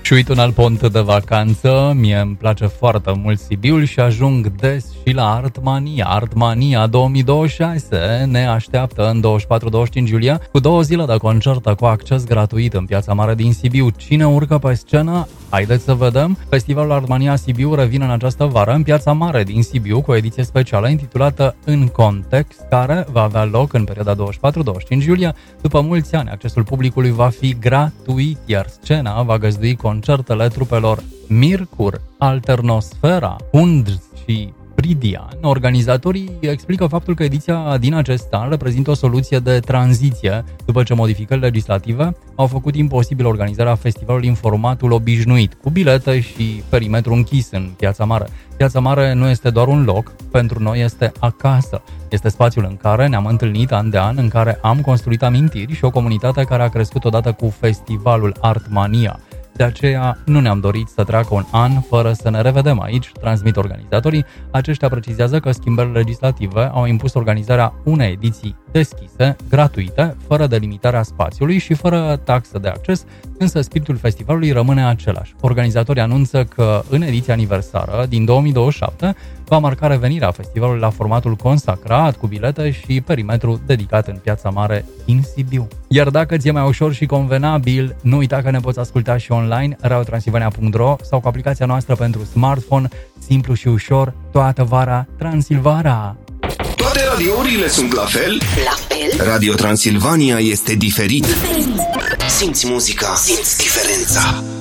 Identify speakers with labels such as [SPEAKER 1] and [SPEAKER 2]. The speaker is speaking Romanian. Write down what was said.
[SPEAKER 1] Și uite un alt pont de vacanță, mie îmi place foarte mult Sibiul și ajung des și la Artmania. Artmania 2026 ne așteaptă în 24-25 iulie cu 2 zile de concerte cu acces gratuit în Piața Mare din Sibiu. Cine urcă pe scenă? Haideți să vedem. Festivalul Artmania Sibiu revine în această vară în Piața Mare din Sibiu cu o ediție specială intitulată În Context, care va avea loc în perioada 24-25 iulie. După mulți ani, accesul publicului va fi gratuit, iar scena va găzdui concertele trupelor Mircur, Alternosfera, Und și Pridian. Organizatorii explică faptul că ediția din acest an reprezintă o soluție de tranziție după ce modificări legislative au făcut imposibil organizarea festivalului în formatul obișnuit, cu bilete și perimetru închis în Piața Mare. Piața Mare nu este doar un loc, pentru noi este acasă. Este spațiul în care ne-am întâlnit an de an, în care am construit amintiri și o comunitate care a crescut odată cu festivalul Artmania. De aceea nu ne-am dorit să treacă un an fără să ne revedem aici, transmit organizatorii. Aceștia precizează că schimbările legislative au impus organizarea unei ediții deschise, gratuite, fără delimitarea spațiului și fără taxă de acces, însă spiritul festivalului rămâne același. Organizatorii anunță că în ediția aniversară din 2027 va marca revenirea festivalului la formatul consacrat, cu bilete și perimetru dedicat în Piața Mare din Sibiu. Iar dacă ți-e mai ușor și convenabil, nu uita că ne poți asculta și online, radiotransilvania.ro sau cu aplicația noastră pentru smartphone, simplu și ușor, toată vara Transilvania.
[SPEAKER 2] Toate radiourile sunt la fel?
[SPEAKER 3] La fel?
[SPEAKER 2] Radio Transilvania este diferit. Simți muzica, simți diferența.